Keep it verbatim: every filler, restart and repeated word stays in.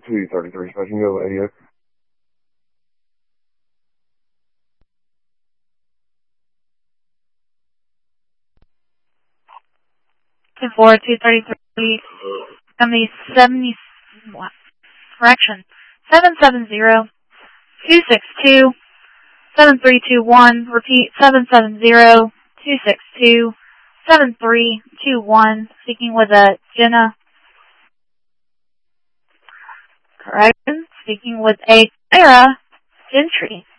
two thirty-three, special go radio. Two four two thirty-three. On the seventy. What? Correction. Seven seven zero two six two seven three two one. Repeat. Seven seven zero two six two seven three two one. Speaking with a Jenna. Correction. Speaking with a Sarah Gentry.